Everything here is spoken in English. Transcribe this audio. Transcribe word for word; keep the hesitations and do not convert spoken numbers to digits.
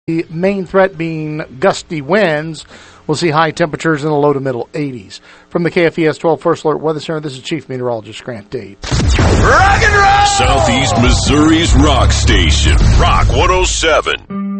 The main threat being gusty winds. We'll see high temperatures in the low to middle eighties. From the K F E S twelve First Alert Weather Center, this is Chief Meteorologist Grant Date. Rock and roll! Southeast Missouri's rock station, Rock one oh seven.